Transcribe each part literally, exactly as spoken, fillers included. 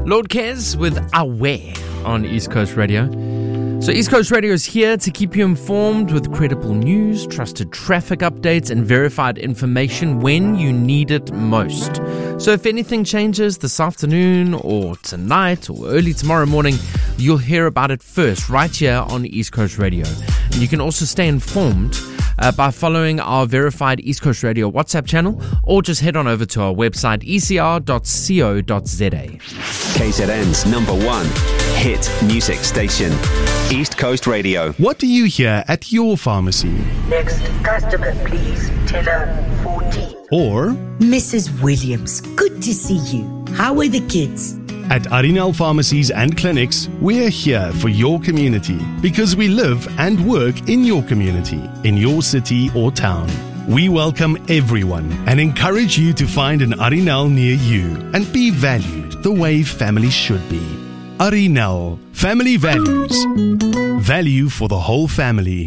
Lord Cares with Aware on East Coast Radio. So East Coast Radio is here to keep you informed with credible news, trusted traffic updates, and verified information when you need it most. So if anything changes this afternoon or tonight or early tomorrow morning, you'll hear about it first right here on East Coast Radio. And you can also stay informed uh, by following our verified East Coast Radio WhatsApp channel, or just head on over to our website e c r dot co dot z a. K Z N's number one hit music station, East Coast Radio. What do you hear at your pharmacy? Next customer, please. Teller fourteen. Or Missus Williams, good to see you. How are the kids? at Arinal Pharmacies and Clinics, we're here for your community because we live and work in your community, in your city or town. We welcome everyone and encourage you to find an Arinal near you and be valued the way family should be. Arinal, family values. Value for the whole family.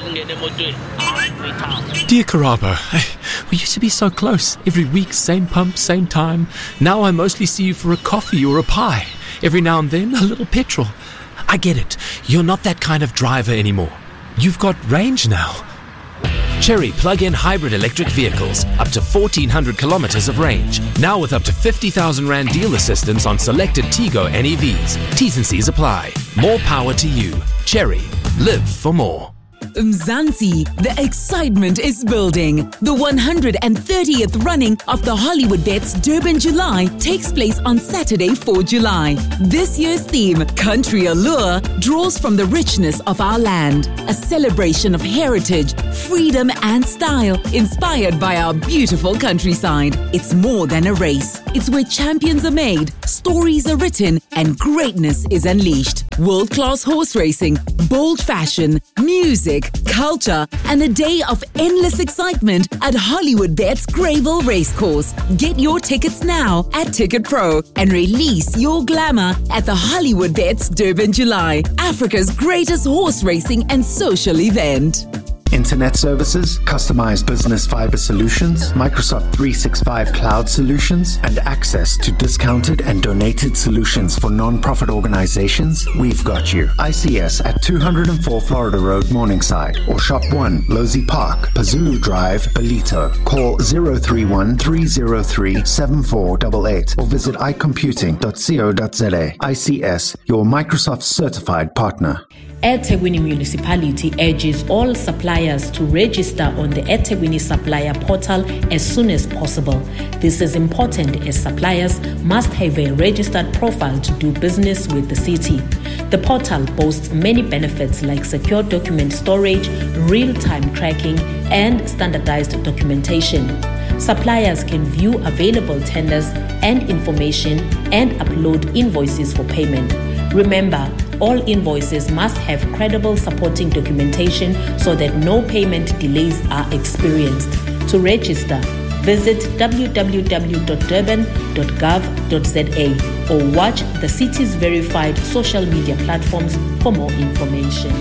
Dear Karabo, we used to be so close. Every week, same pump, same time. Now I mostly see you for a coffee or a pie. Every now and then, a little petrol. I get it. You're not that kind of driver anymore. You've got range now. Chery plug-in hybrid electric vehicles, up to fourteen hundred kilometers of range. Now with up to fifty thousand rand deal assistance on selected Tigo N E Vs. T's and C's apply. More power to you. Chery. Live for more. Mzansi, the excitement is building. The one hundred thirtieth running of the Hollywood Bets Durban July takes place on Saturday, the fourth of July. This year's theme, Country Allure, draws from the richness of our land, a celebration of heritage, freedom and style, inspired by our beautiful countryside. It's more than a race. It's where champions are made, stories are written, and greatness is unleashed. World-class horse racing, bold fashion, music, culture, and a day of endless excitement at Hollywood Bets Greyville Racecourse. Get your tickets now at Ticket Pro and release your glamour at the Hollywood Bets Durban July, Africa's greatest horse racing and social event. Internet services, customized business fiber solutions, Microsoft three sixty-five cloud solutions, and access to discounted and donated solutions for non-profit organizations? We've got you. I C S at two oh four Florida Road, Morningside, or Shop one, Losey Park, Pazulu Drive, Belito. Call zero three one, three zero three, seven four eight eight or visit i computing dot co dot z a. I C S, your Microsoft certified partner. eThekwini Municipality urges all suppliers to register on the eThekwini Supplier Portal as soon as possible. This is important as suppliers must have a registered profile to do business with the city. The portal boasts many benefits like secure document storage, real-time tracking, and standardized documentation. Suppliers can view available tenders and information and upload invoices for payment. Remember, all invoices must have credible supporting documentation so that no payment delays are experienced. To register, visit w w w dot durban dot gov dot z a or watch the city's verified social media platforms for more information.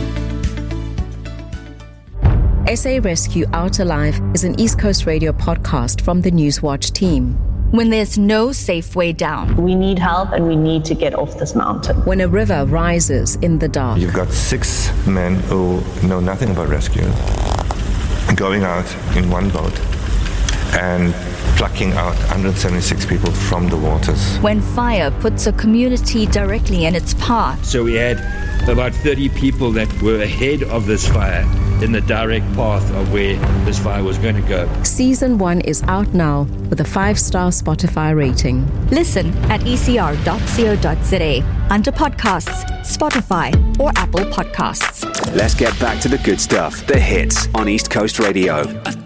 S A Rescue Out Alive is an East Coast Radio podcast from the Newswatch team. When there's no safe way down. We need help and we need to get off this mountain. When a river rises in the dark. You've got six men who know nothing about rescue going out in one boat and plucking out one hundred seventy-six people from the waters. When fire puts a community directly in its path. So we had about thirty people that were ahead of this fire in the direct path of where this fire was going to go. Season one is out now with a five-star Spotify rating. Listen at e c r dot co dot z a, under podcasts, Spotify, or Apple Podcasts. Let's get back to the good stuff, the hits on East Coast Radio.